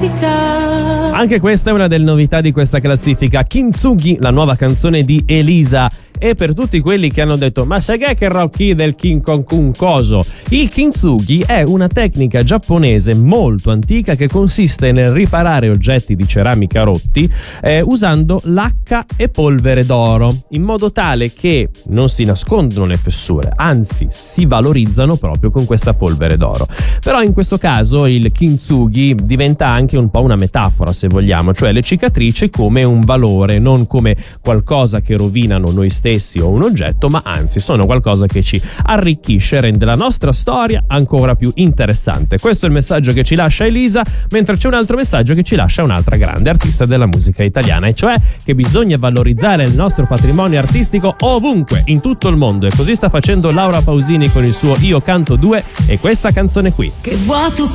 dimentica. Anche questa è una delle novità di questa classifica. Kintsugi, la nuova canzone di Elisa. E per tutti quelli che hanno detto ma sai che Rocky del King Kong Kun coso? Il kintsugi è una tecnica giapponese molto antica che consiste nel riparare oggetti di ceramica rotti usando lacca e polvere d'oro, in modo tale che non si nascondono le fessure, anzi si valorizzano proprio con questa polvere d'oro. Però in questo caso il kintsugi diventa anche un po' una metafora, se vogliamo, cioè le cicatrici come un valore, non come qualcosa che rovinano noi stessi o un oggetto, ma anzi sono qualcosa che ci arricchisce e rende la nostra storia ancora più interessante. Questo è il messaggio che ci lascia Elisa, mentre c'è un altro messaggio che ci lascia un'altra grande artista della musica italiana, e cioè che bisogna valorizzare il nostro patrimonio artistico ovunque, in tutto il mondo, e così sta facendo Laura Pausini con il suo Io canto 2 e questa canzone qui. Che vuoto